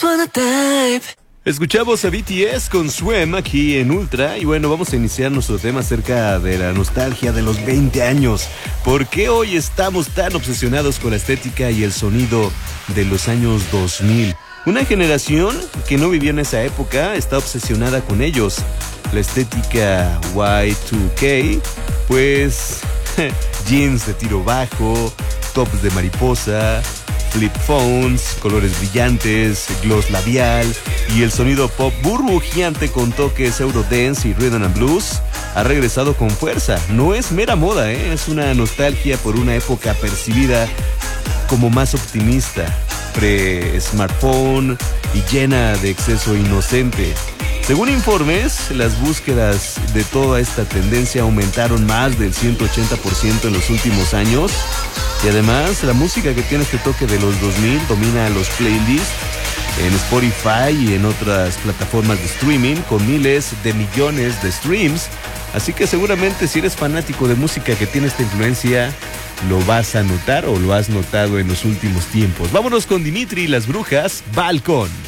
wanna dive. Escuchamos a BTS con Swim aquí en Ultra y bueno, vamos a iniciar nuestro tema acerca de la nostalgia de los 20 años. ¿Por qué hoy estamos tan obsesionados con la estética y el sonido de los años 2000? Una generación que no vivió en esa época está obsesionada con ellos. La estética Y2K, pues jeans de tiro bajo, tops de mariposa, flip phones, colores brillantes, gloss labial y el sonido pop burbujeante con toques eurodance y rhythm and blues ha regresado con fuerza. No es mera moda, es una nostalgia por una época percibida como más optimista, pre-smartphone y llena de exceso inocente. Según informes, las búsquedas de toda esta tendencia aumentaron más del 180% en los últimos años. Y además, la música que tiene este toque de los 2000 domina los playlists en Spotify y en otras plataformas de streaming con miles de millones de streams. Así que seguramente si eres fanático de música que tiene esta influencia, lo vas a notar o lo has notado en los últimos tiempos. Vámonos con Dimitri y las Brujas, Balcón.